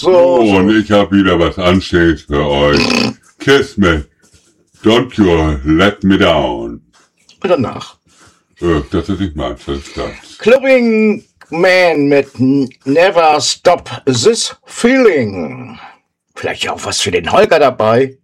So, und ich habe wieder was Anständiges für euch. Kiss me. Don't you let me down. Oder nach. Das ist nicht meins, das ist das. Clubbing Man mit Never Stop This Feeling. Vielleicht auch was für den Holger dabei.